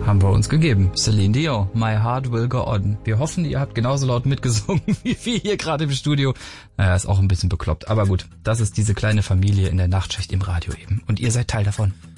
haben wir uns gegeben. Celine Dion, My Heart Will Go On. Wir hoffen, ihr habt genauso laut mitgesungen wie wir hier gerade im Studio. Naja, ist auch ein bisschen bekloppt. Aber gut, das ist diese kleine Familie in der Nachtschicht im Radio eben. Und ihr seid Teil davon.